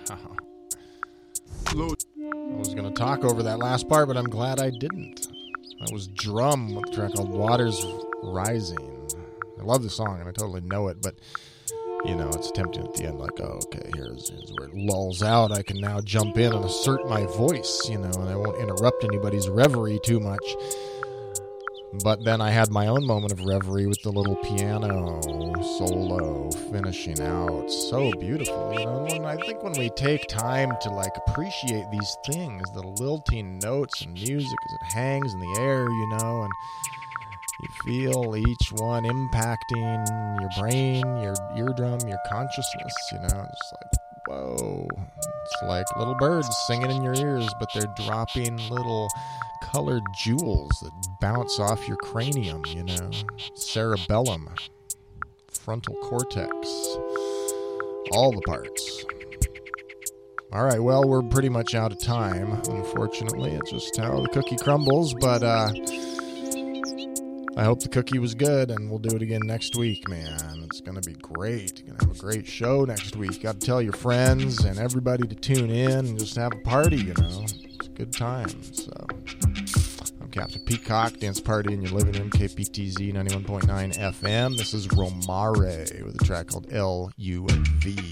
I was going to talk over that last part, but I'm glad I didn't. That was Drum with a track called Waters Rising. I love the song, and I totally know it, but, you know, it's tempting at the end, like, oh, okay, here's where it lulls out. I can now jump in and assert my voice, you know, and I won't interrupt anybody's reverie too much. But then I had my own moment of reverie with the little piano solo finishing out so beautifully. You know, and I think when we take time to like appreciate these things, the lilting notes and music as it hangs in the air, you know, and you feel each one impacting your brain, your eardrum, your consciousness, you know, it's like, whoa. It's like little birds singing in your ears, but they're dropping little colored jewels that bounce off your cranium, you know, cerebellum, frontal cortex, all the parts. All right, well, we're pretty much out of time, unfortunately. It's just how the cookie crumbles, but I hope the cookie was good, and we'll do it again next week, man. It's going to be great. You're going to have a great show next week. Got to tell your friends and everybody to tune in and just have a party, you know. It's a good time, so... I'm Captain Peacock, dance party in your living room, KPTZ 91.9 FM. This is Romare with a track called LUV.